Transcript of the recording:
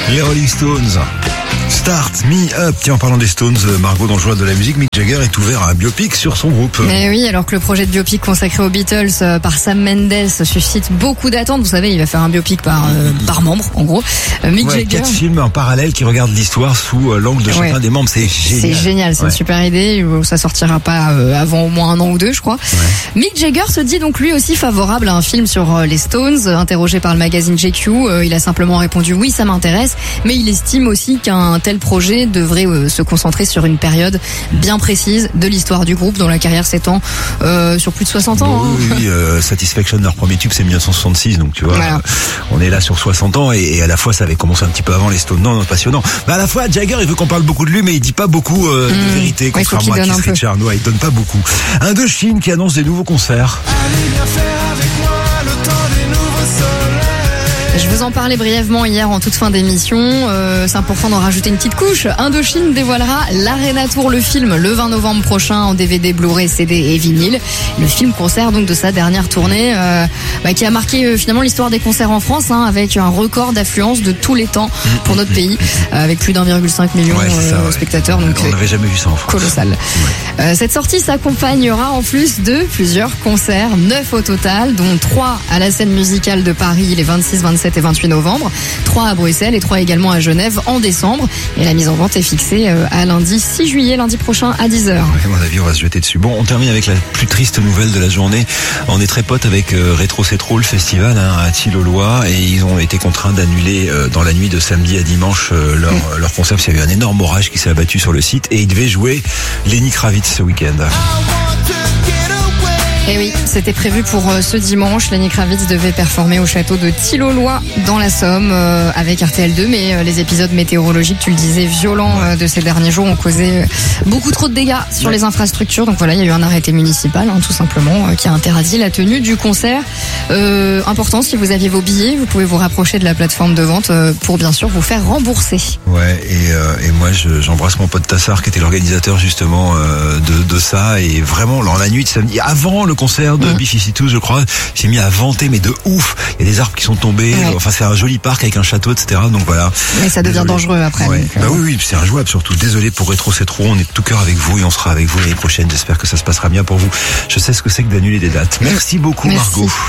Les Rolling Stones. Start Me Up. Tiens, en parlant des Stones, Margot, dans le journal de la musique, Mick Jagger est ouvert à un biopic sur son groupe. Mais oui, alors que le projet de biopic consacré aux Beatles par Sam Mendes suscite beaucoup d'attentes. Vous savez, il va faire un biopic par membre, en gros. Mick Jagger. 4 films en parallèle qui regardent l'histoire sous l'angle de chacun des membres. C'est génial. C'est génial, c'est une super idée. Ça sortira pas avant au moins 1 an ou 2, je crois. Mick Jagger se dit donc lui aussi favorable à un film sur les Stones. Interrogé par le magazine GQ, il a simplement répondu oui, ça m'intéresse, mais il estime aussi qu'un tel projet devrait se concentrer sur une période bien précise de l'histoire du groupe, dont la carrière s'étend sur plus de 60 ans. Oui, Satisfaction, leur premier tube, c'est 1966, donc tu vois, on est là sur 60 ans et à la fois ça avait commencé un petit peu avant les Stones. Non, passionnant. Mais à la fois Jagger, il veut qu'on parle beaucoup de lui, mais il dit pas beaucoup de vérité, contrairement à Keith Richards. Il donne pas beaucoup. Indochine qui annonce des nouveaux concerts. Allez bien faire avec moi le temps des nouveaux soleils. Je vous en parlais brièvement hier en toute fin d'émission. C'est important d'en rajouter une petite couche. Indochine dévoilera l'Arena Tour, le film, le 20 novembre prochain en DVD, Blu-ray, CD et vinyle. Le film concert donc de sa dernière tournée qui a marqué finalement l'histoire des concerts en France, avec un record d'affluence de tous les temps pour notre pays, avec plus d'1,5 million de spectateurs. Donc on n'avait jamais vu ça en France. Colossal. Cette sortie s'accompagnera en plus de plusieurs concerts, 9 au total, dont 3 à la scène musicale de Paris les 26, 27 et 28 novembre, 3 à Bruxelles et 3 également à Genève en décembre. Et la mise en vente est fixée à lundi 6 juillet, lundi prochain à 10h. À mon avis, on va se jeter dessus. Bon, on termine avec la plus triste nouvelle de la journée. On est très potes avec Rétro C'est Trop, le festival à Thiel-aux-Lois, et ils ont été contraints d'annuler dans la nuit de samedi à dimanche leur concert, parce qu'il y a eu un énorme orage qui s'est abattu sur le site, et ils devaient jouer Lenny Kravitz ce week-end. Et oui, c'était prévu pour ce dimanche. Lenny Kravitz devait performer au château de Thiel-aux-Lois dans la Somme avec RTL2, mais les épisodes météorologiques, tu le disais, violents de ces derniers jours ont causé beaucoup trop de dégâts sur les infrastructures. Donc voilà, il y a eu un arrêté municipal, tout simplement, qui a interdit la tenue du concert. Important, si vous aviez vos billets, vous pouvez vous rapprocher de la plateforme de vente pour bien sûr vous faire rembourser. Ouais, et moi j'embrasse mon pote Tassar qui était l'organisateur justement de ça, et vraiment la nuit de samedi avant le concert de B-52, je crois, il s'est mis à vanter, mais de ouf. Il y a des arbres qui sont tombés. Enfin, c'est un joli parc avec un château, etc. Donc voilà. Mais ça devient dangereux après. Ouais. Oui, c'est injouable surtout. Désolé pour Rétro C'est Trop. On est de tout cœur avec vous et on sera avec vous l'année prochaine. J'espère que ça se passera bien pour vous. Je sais ce que c'est que d'annuler des dates. Merci beaucoup, Margot.